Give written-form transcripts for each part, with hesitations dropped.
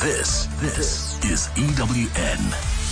This is EWN.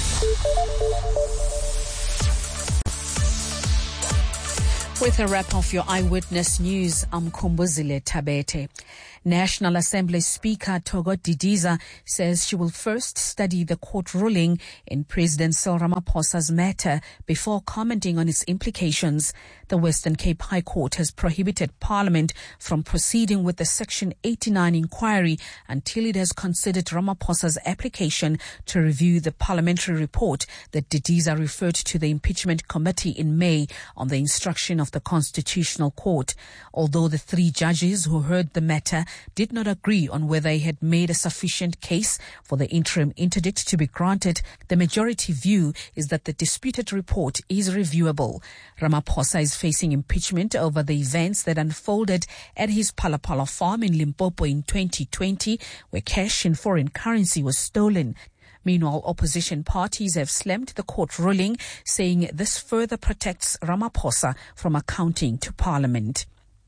With a wrap of your Eyewitness News, I'm Kumbuzile Tabete. National Assembly Speaker Togo Didiza says she will first study the court ruling in President Cyril Ramaphosa's matter before commenting on its implications. The Western Cape High Court has prohibited Parliament from proceeding with the Section 89 inquiry until it has considered Ramaphosa's application to review the parliamentary report that Didiza referred to the impeachment committee in May on the instruction of the Constitutional Court. Although the three judges who heard the matter did not agree on whether he had made a sufficient case for the interim interdict to be granted, the majority view is that the disputed report is reviewable. Ramaphosa is facing impeachment over the events that unfolded at his Palapala farm in Limpopo in 2020, where cash in foreign currency was stolen. Meanwhile, opposition parties have slammed the court ruling, saying this further protects Ramaphosa from accounting to Parliament.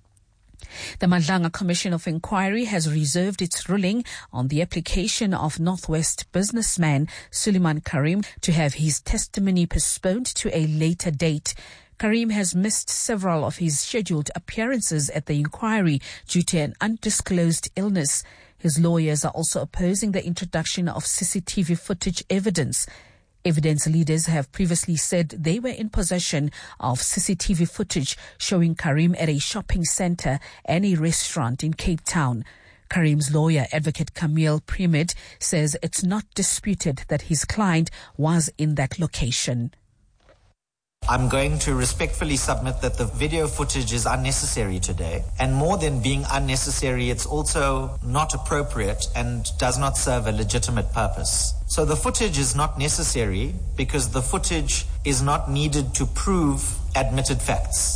The Madlanga Commission of Inquiry has reserved its ruling on the application of Northwest businessman Suleiman Karim to have his testimony postponed to a later date. Karim has missed several of his scheduled appearances at the inquiry due to an undisclosed illness. His lawyers are also opposing the introduction of CCTV footage evidence. Evidence leaders have previously said they were in possession of CCTV footage showing Karim at a shopping center and a restaurant in Cape Town. Karim's lawyer, Advocate Camille Primid, says it's not disputed that his client was in that location. I'm going to respectfully submit that the video footage is unnecessary today. And more than being unnecessary, it's also not appropriate and does not serve a legitimate purpose. So the footage is not necessary because the footage is not needed to prove admitted facts.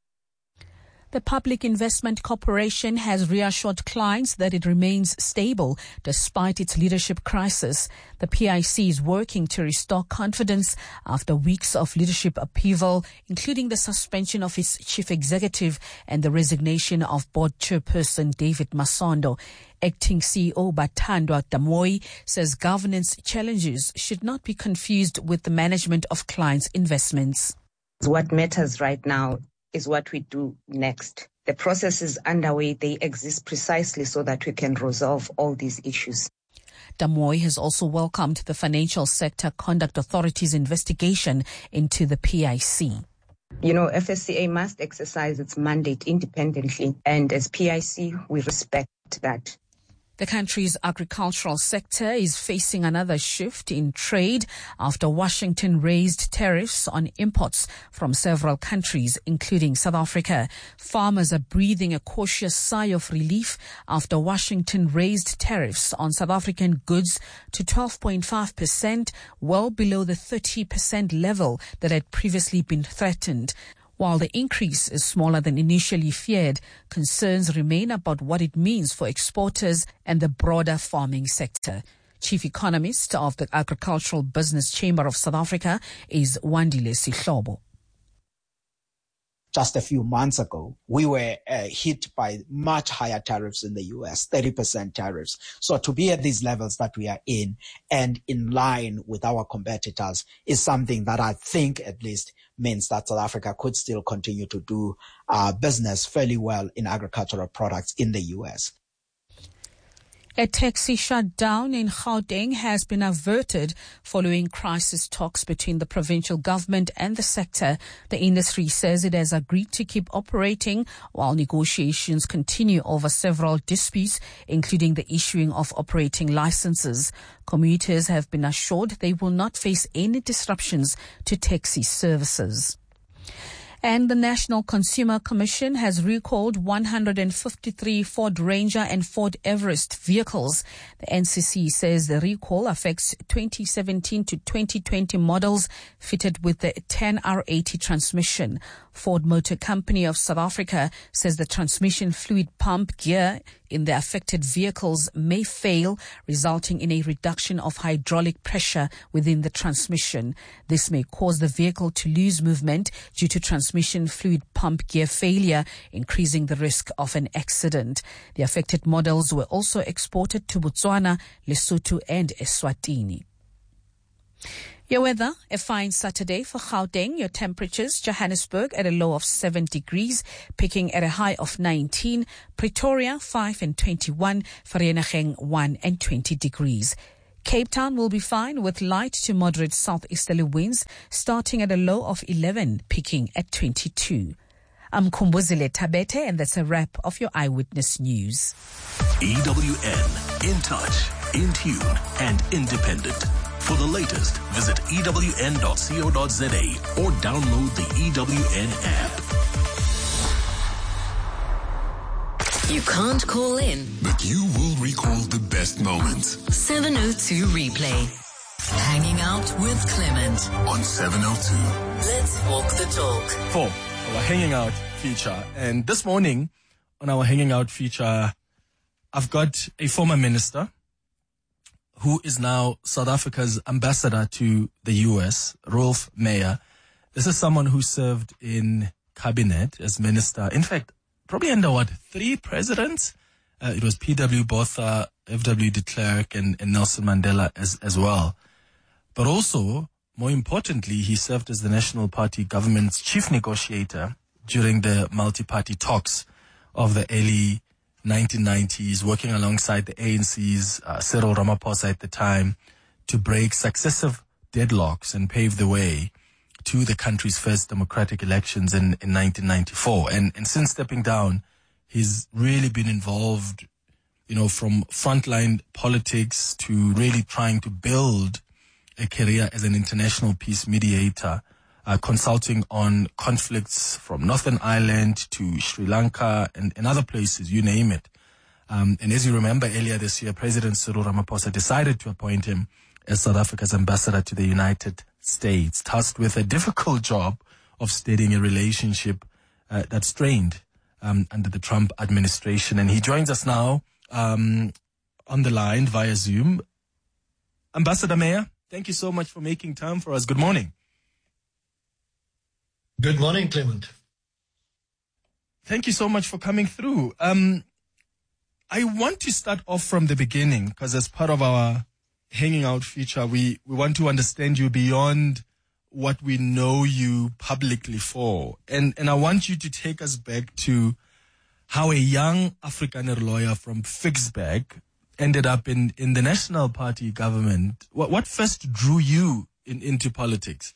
The Public Investment Corporation has reassured clients that it remains stable despite its leadership crisis. The PIC is working to restore confidence after weeks of leadership upheaval, including the suspension of its chief executive and the resignation of board chairperson David Masondo. Acting CEO Bathandwa Damoy says governance challenges should not be confused with the management of clients' investments. What matters right now is what we do next. The process is underway. They exist precisely so that we can resolve all these issues. Damoy has also welcomed the Financial Sector Conduct Authority's investigation into the PIC. You know, FSCA must exercise its mandate independently, and as PIC, we respect that. The country's agricultural sector is facing another shift in trade after Washington raised tariffs on imports from several countries, including South Africa. Farmers are breathing a cautious sigh of relief after Washington raised tariffs on South African goods to 12.5%, well below the 30% level that had previously been threatened. While the increase is smaller than initially feared, concerns remain about what it means for exporters and the broader farming sector. Chief Economist of the Agricultural Business Chamber of South Africa is Wandile Sihlobo. Just a few months ago, we were hit by much higher tariffs in the US, 30% tariffs. So to be at these levels that we are in and in line with our competitors is something that I think at least means that South Africa could still continue to do business fairly well in agricultural products in the US. A taxi shutdown in Gauteng has been averted following crisis talks between the provincial government and the sector. The industry says it has agreed to keep operating while negotiations continue over several disputes, including the issuing of operating licenses. Commuters have been assured they will not face any disruptions to taxi services. And the National Consumer Commission has recalled 153 Ford Ranger and Ford Everest vehicles. The NCC says the recall affects 2017 to 2020 models fitted with the 10R80 transmission. Ford Motor Company of South Africa says the transmission fluid pump gear in the affected vehicles may fail, resulting in a reduction of hydraulic pressure within the transmission. This may cause the vehicle to lose movement due to transmission fluid pump gear failure, increasing the risk of an accident. The affected models were also exported to Botswana, Lesotho and Eswatini. Your weather, a fine Saturday for Gauteng. Your temperatures, Johannesburg at a low of 7 degrees, peaking at a high of 19. Pretoria, 5 and 21. Vereeniging, 1 and 20 degrees. Cape Town will be fine with light to moderate southeasterly winds, starting at a low of 11, peaking at 22. I'm Kumbuzile Tabete, and that's a wrap of your Eyewitness News. EWN, in touch, in tune, and independent. For the latest, visit ewn.co.za or download the EWN app. You can't call in, but you will recall the best moments. 702 Replay. Hanging out with Clement on 702. Let's walk the talk. For our Hanging Out feature. And this morning on our Hanging Out feature, I've got a former minister who is now South Africa's ambassador to the US, Rolf Meyer. This is someone who served in cabinet as minister. In fact, probably under 3 presidents? It was P.W. Botha, F.W. de Klerk, and Nelson Mandela as well. But also, more importantly, he served as the National Party government's chief negotiator during the multi-party talks of the early 1990s, working alongside the ANC's Cyril Ramaphosa at the time to break successive deadlocks and pave the way to the country's first democratic elections in 1994. And since stepping down, he's really been involved, from frontline politics to really trying to build a career as an international peace mediator, consulting on conflicts from Northern Ireland to Sri Lanka and other places, you name it. And as you remember, earlier this year, President Cyril Ramaphosa decided to appoint him as South Africa's ambassador to the United States, tasked with a difficult job of steadying a relationship that strained under the Trump administration. And he joins us now on the line via Zoom. Ambassador Meyer, thank you so much for making time for us. Good morning. Good morning, Clement. Thank you so much for coming through. I want to start off from the beginning because as part of our Hanging Out feature, we want to understand you beyond what we know you publicly for. And I want you to take us back to how a young Afrikaner lawyer from Ficksburg ended up in the National Party government. What first drew you into politics?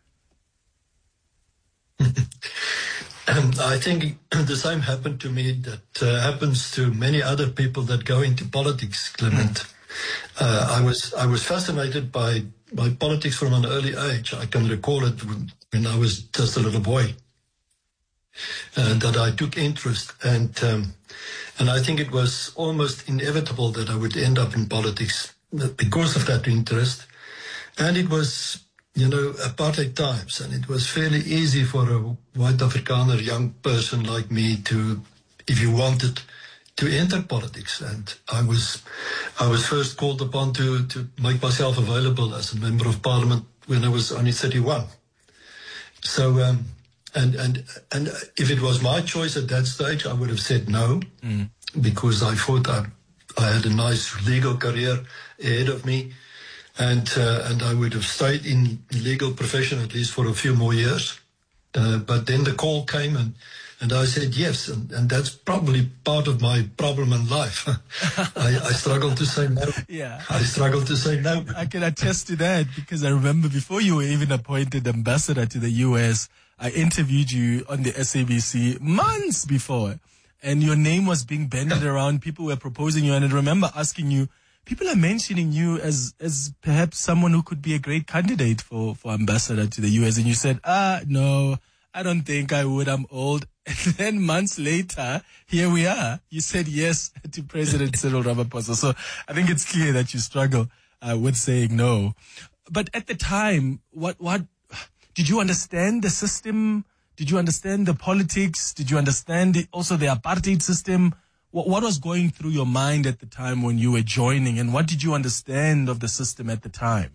I think the same happened to me that happens to many other people that go into politics, Clement. I was fascinated by politics from an early age. I can recall it when I was just a little boy, that I took interest, and I think it was almost inevitable that I would end up in politics because of that interest. And it was, apartheid times, and it was fairly easy for a white Afrikaner young person like me to, if you wanted, to enter politics. And I was first called upon to make myself available as a member of parliament when I was only 31. So, and if it was my choice at that stage, I would have said no, because I thought I had a nice legal career ahead of me. And I would have stayed in the legal profession at least for a few more years. But then the call came and I said yes. And that's probably part of my problem in life. I struggled to say no. Yeah. I struggled to say no. I can attest to that because I remember before you were even appointed ambassador to the US, I interviewed you on the SABC months before. And your name was being bandied around. People were proposing you. And I remember asking you, people are mentioning you as perhaps someone who could be a great candidate for ambassador to the US. And you said, no, I don't think I would. I'm old. And then months later, here we are. You said yes to President Cyril Ramaphosa. So I think it's clear that you struggle with saying no. But at the time, what did you understand the system? Did you understand the politics? Did you understand also the apartheid system? What was going through your mind at the time when you were joining, and what did you understand of the system at the time?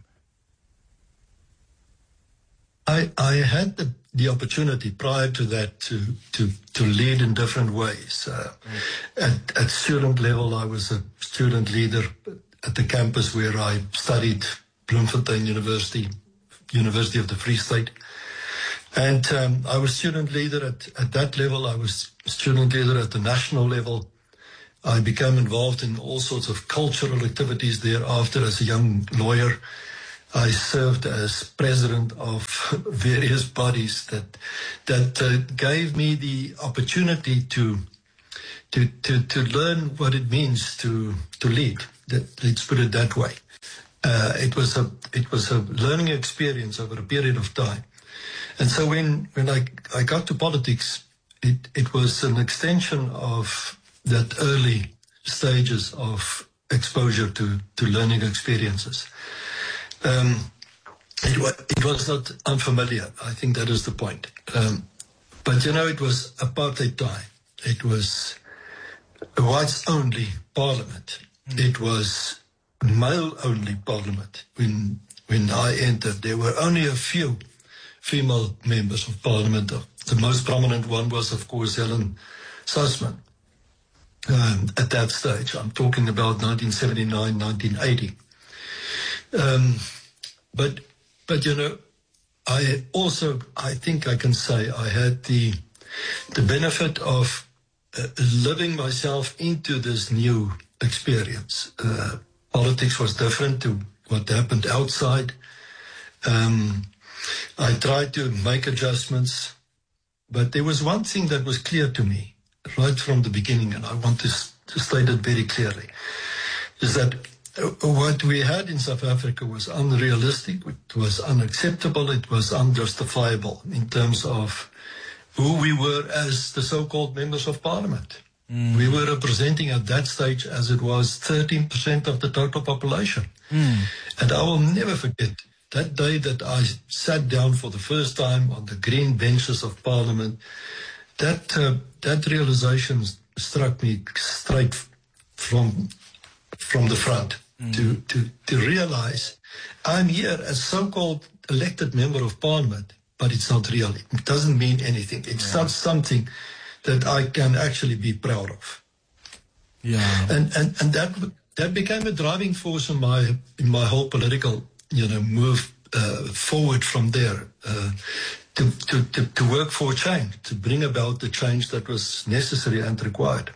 I had the opportunity prior to that to lead in different ways. At student level, I was a student leader at the campus where I studied, Bloemfontein University of the Free State. And I was student leader at that level. I was student leader at the national level. I became involved in all sorts of cultural activities thereafter as a young lawyer. I served as president of various bodies that gave me the opportunity to learn what it means to lead. Let's put it that way. It was a learning experience over a period of time. And so when I got to politics, it was an extension of that early stages of exposure to learning experiences. It was not unfamiliar. I think that is the point. But it was apartheid time. It was a whites-only parliament. It was male-only parliament. When I entered, there were only a few female members of parliament. The most prominent one was, of course, Helen Suzman. At that stage, I'm talking about 1979, 1980. But I think I can say I had the benefit of living myself into this new experience. Politics was different to what happened outside. I tried to make adjustments, but there was one thing that was clear to me right from the beginning, and I want to state it very clearly, is that what we had in South Africa was unrealistic, it was unacceptable, it was unjustifiable in terms of who we were as the so-called members of parliament. We were representing at that stage, as it was, 13% of the total population. And I will never forget that day that I sat down for the first time on the green benches of parliament. That realization struck me straight from the front. To realize I'm here as so-called elected member of parliament, but it's not real. It doesn't mean anything. It's not something that I can actually be proud of. Yeah. And that became a driving force in my whole political move forward from there. To work for change, to bring about the change that was necessary and required.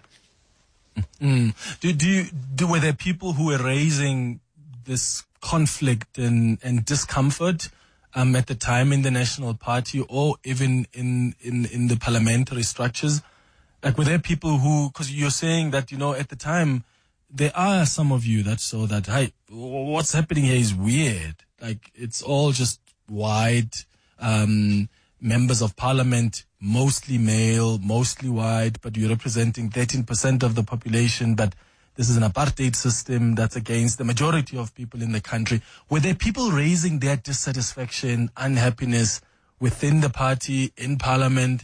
Were there people who were raising this conflict and discomfort at the time in the National Party or even in the parliamentary structures? Like, were there people who, because you're saying that, at the time, there are some of you that saw that, hey, what's happening here is weird. Like, it's all just white, members of parliament, mostly male, mostly white, but you're representing 13% of the population, but this is an apartheid system that's against the majority of people in the country. Were there people raising their dissatisfaction, unhappiness within the party, in parliament?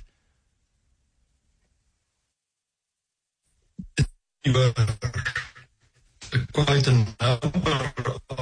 There were quite a number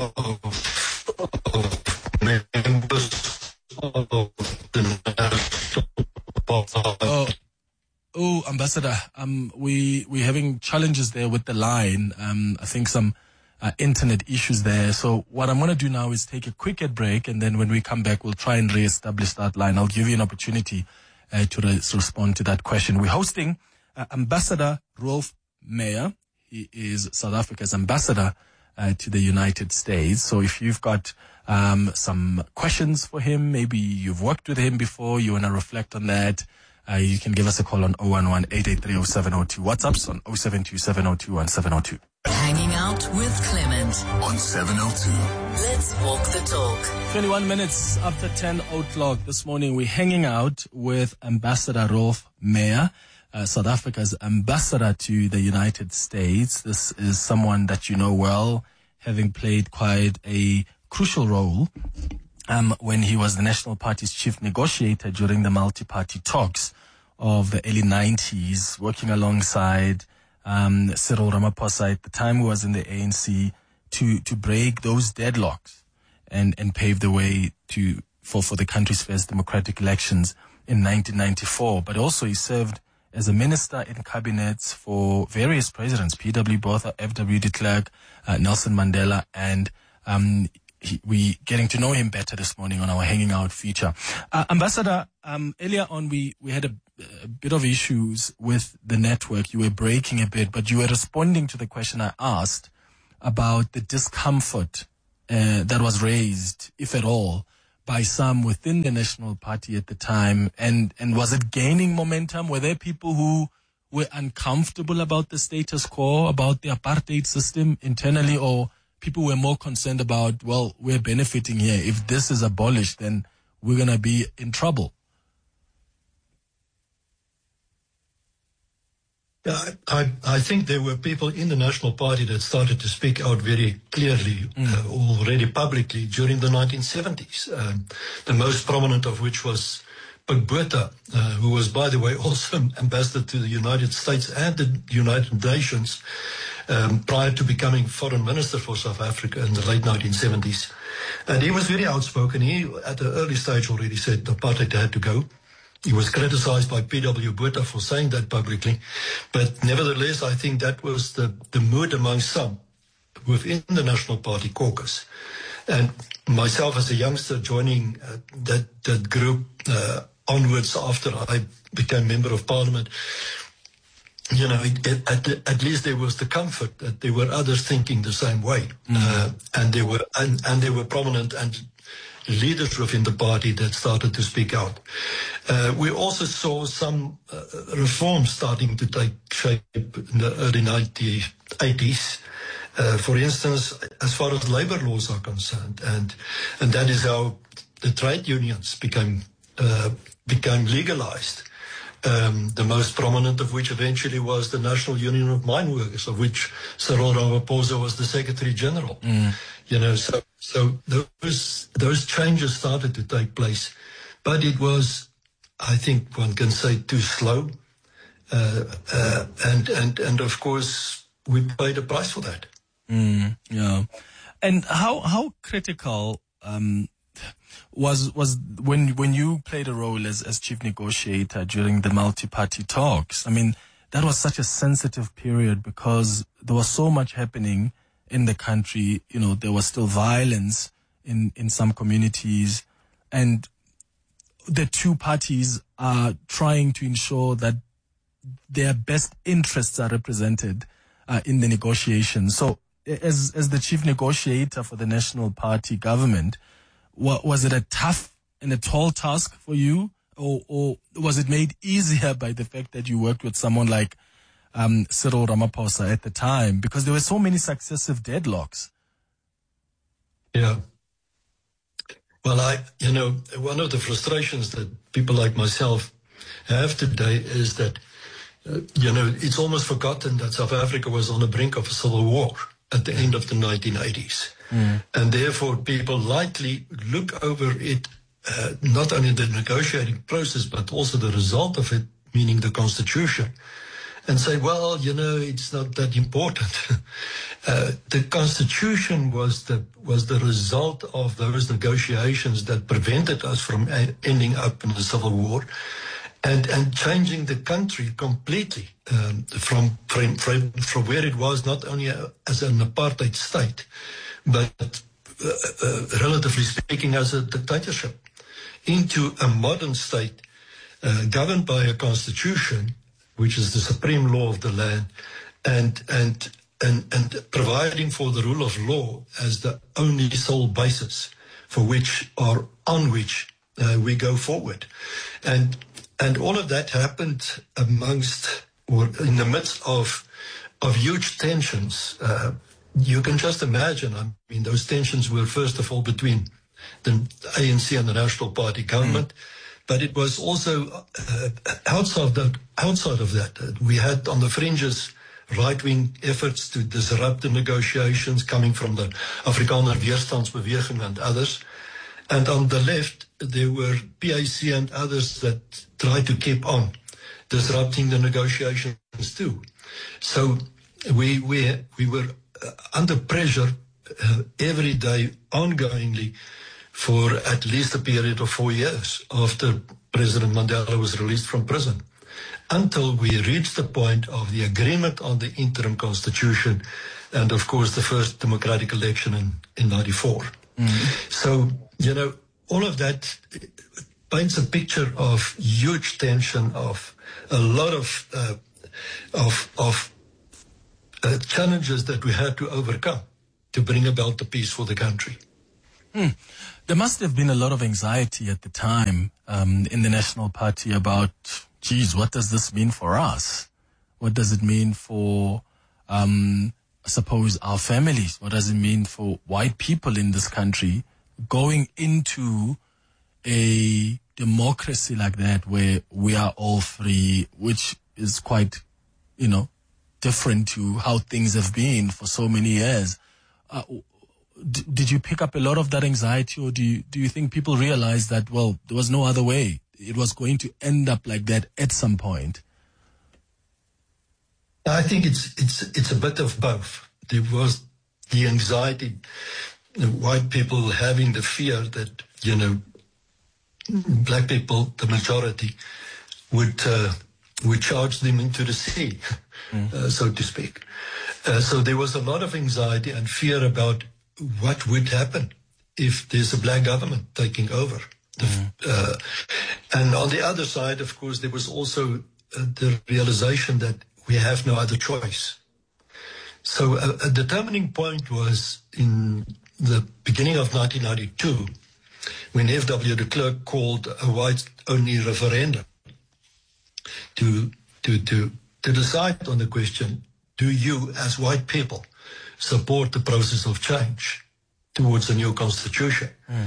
of members of the National Party. Oh, Ambassador, we're having challenges there with the line. I think some internet issues there. So what I'm going to do now is take a quick break, and then when we come back, we'll try and re-establish that line. I'll give you an opportunity to respond to that question. We're hosting Ambassador Rolf Meyer. He is South Africa's ambassador to the United States. So if you've got some questions for him, maybe you've worked with him before, you want to reflect on that, you can give us a call on 011-883-0702. WhatsApp's on 072-702-1702. Hanging out with Clement on 702. Let's walk the talk. 21 minutes after 10 o'clock this morning, we're hanging out with Ambassador Rolf Meyer, South Africa's ambassador to the United States. This is someone that you know well, having played quite a crucial role when he was the National Party's chief negotiator during the multi-party talks of the early 90s, working alongside Cyril Ramaphosa at the time, who was in the ANC, to break those deadlocks and pave the way for the country's first democratic elections in 1994. But also he served as a minister in cabinets for various presidents, P.W. Botha, F.W. de Klerk, Nelson Mandela, and we getting to know him better this morning on our Hanging Out feature. Ambassador, earlier on we had a bit of issues with the network. You were breaking a bit, but you were responding to the question I asked about the discomfort that was raised, if at all, by some within the National Party at the time. And was it gaining momentum? Were there people who were uncomfortable about the status quo, about the apartheid system internally, or people were more concerned about, well, we're benefiting here. If this is abolished, then we're going to be in trouble? Yeah, I think there were people in the National Party that started to speak out very clearly, already publicly during the 1970s. The most prominent of which was Pik Botha, who was, by the way, also ambassador to the United States and the United Nations prior to becoming foreign minister for South Africa in the late 1970s. And he was very outspoken. He, at an early stage, already said apartheid had to go. He was criticized by P.W. Botha for saying that publicly. But nevertheless, I think that was the mood among some within the National Party caucus. And myself as a youngster joining that group onwards after I became member of parliament, you know, at least there was the comfort that there were others thinking the same way. And there were prominent and leaders within the party that started to speak out. We also saw some reforms starting to take shape in the early 1980s. For instance, as far as labor laws are concerned, and that is how the trade unions became legalized. The most prominent of which eventually was the National Union of Mine Workers, of which Cyril Ramaphosa was the Secretary General. You know, so those changes started to take place, but it was, I think one can say, too slow, and of course we paid a price for that. Yeah, and how critical was when you played a role as chief negotiator during the multi-party talks? I mean, that was such a sensitive period because there was so much happening in the country. You know, there was still violence in some communities, and the two parties are trying to ensure that their best interests are represented in the negotiations. So as the chief negotiator for the National Party government, was it a tough and a tall task for you, or was it made easier by the fact that you worked with someone like Cyril Ramaphosa at the time, because there were so many successive deadlocks? Yeah. Well, one of the frustrations that people like myself have today is that, it's almost forgotten that South Africa was on the brink of a civil war at the end of the 1980s. And therefore people lightly look over it, not only the negotiating process, but also the result of it, meaning the Constitution, and say, well, it's not that important. The Constitution was the result of those negotiations that prevented us from ending up in the Civil War and changing the country completely from where it was, not only as an apartheid state, but relatively speaking as a dictatorship, into a modern state governed by a constitution, which is the supreme law of the land, and providing for the rule of law as the only sole basis for which or on which we go forward. And all of that happened amongst or in the midst of huge tensions. You can just imagine, I mean, those tensions were first of all between the ANC and the National Party government, but it was also outside of that. We had on the fringes right-wing efforts to disrupt the negotiations coming from the Afrikaner Weerstandsbeweging and others. And on the left, there were PAC and others that tried to keep on disrupting the negotiations too. So we were under pressure every day, ongoingly, for at least a period of 4 years after President Mandela was released from prison, until we reached the point of the agreement on the interim constitution and, of course, the first democratic election in 94. So, all of that paints a picture of huge tension, of a lot of challenges that we had to overcome to bring about the peace for the country. There must have been a lot of anxiety at the time in the National Party about, what does this mean for us? What does it mean for, I suppose, our families? What does it mean for white people in this country going into a democracy like that where we are all free, which is quite, different to how things have been for so many years? Did you pick up a lot of that anxiety, or do you think people realized that, well, there was no other way? It was going to end up like that at some point? I think it's a bit of both. There was the anxiety, the white people having the fear that, black people, the majority, would charge them into the sea, so to speak. So there was a lot of anxiety and fear about what would happen if there's a black government taking over. And on the other side, of course, there was also the realization that we have no other choice. So a determining point was in the beginning of 1992, when F.W. de Klerk called a white-only referendum to decide on the question, do you, as white people, support the process of change towards a new constitution?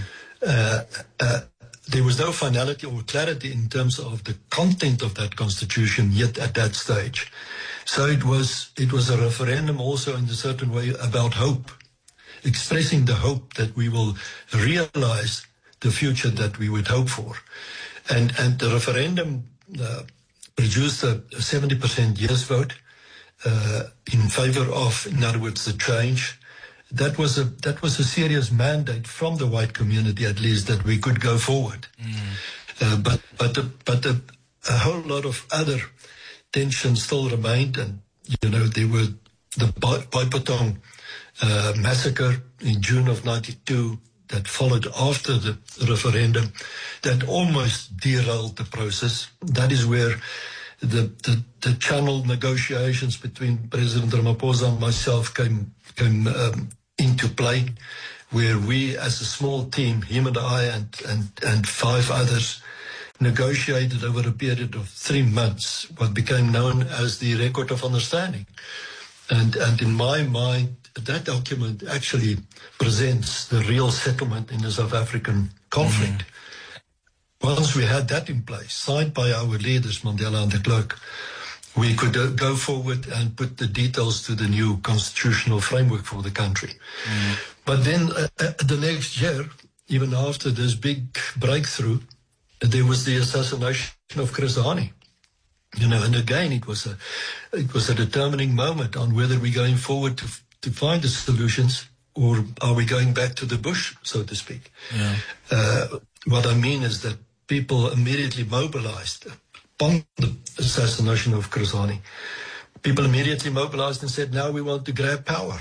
There was no finality or clarity in terms of the content of that constitution yet at that stage. So it was a referendum also in a certain way about hope, expressing the hope that we will realize the future that we would hope for. And the referendum produced a 70% yes vote in favor of, in other words, the change. That was a serious mandate from the white community, at least, that we could go forward. But a whole lot of other tensions still remained, and there were the Boipatong massacre in June of 92 that followed after the referendum that almost derailed the process. That is where the channel negotiations between President Ramaphosa and myself came into play, where we as a small team, him and I and 5 others, negotiated over a period of 3 months what became known as the Record of Understanding. And in my mind, that document actually presents the real settlement in the South African conflict. Once we had that in place, signed by our leaders, Mandela and de Klerk, we could go forward and put the details to the new constitutional framework for the country. But then the next year, even after this big breakthrough, there was the assassination of Chris Hani. And again, it was a determining moment on whether we're going forward to find the solutions, or are we going back to the bush, so to speak. What I mean is that people immediately mobilized upon the assassination of Chris Hani. People immediately mobilized and said, now we want to grab power.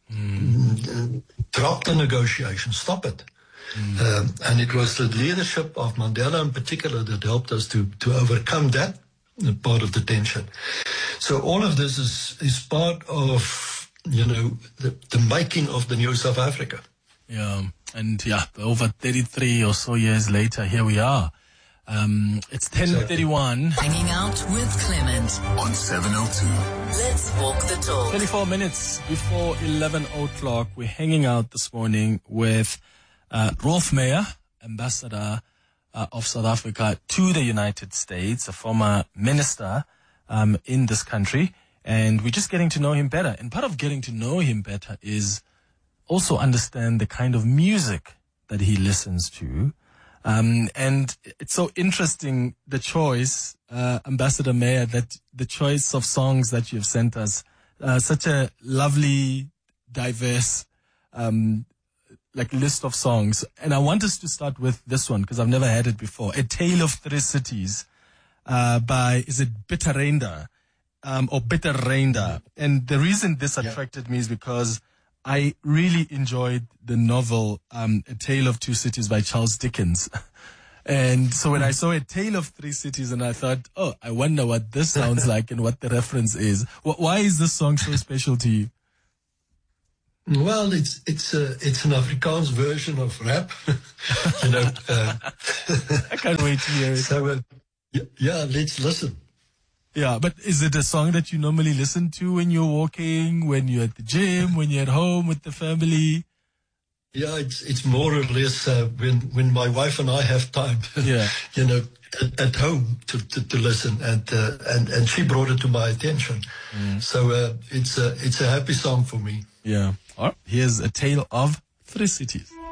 Drop the negotiations, stop it. And it was the leadership of Mandela in particular that helped us to overcome that part of the tension. So all of this is part of, the making of the new South Africa. And over 33 or so years later, here we are. It's 10:31. Hanging out with Clement on 702. Let's walk the talk. 24 minutes before 11 o'clock, we're hanging out this morning with Rolf Meyer, Ambassador of South Africa to the United States, a former minister in this country. And we're just getting to know him better. And part of getting to know him better is also understand the kind of music that he listens to. And it's so interesting, the choice, Ambassador Mayor, that the choice of songs that you've sent us, such a lovely, diverse, list of songs. And I want us to start with this one, because I've never heard it before. A Tale of Three Cities, by, is it Bitterreinda, or Bitterreinda? And the reason this attracted me is because I really enjoyed the novel, A Tale of Two Cities by Charles Dickens. And so when I saw A Tale of Three Cities, and I thought, oh, I wonder what this sounds like and what the reference is. Why is this song so special to you? Well, it's an Afrikaans version of rap, I can't wait to hear it. So, let's listen. Yeah, but is it a song that you normally listen to when you're walking, when you're at the gym, when you're at home with the family? Yeah, it's more or less when my wife and I have time. Yeah. At home to listen, and she brought it to my attention. So it's a happy song for me. Yeah. All right. Here's A Tale of Three Cities.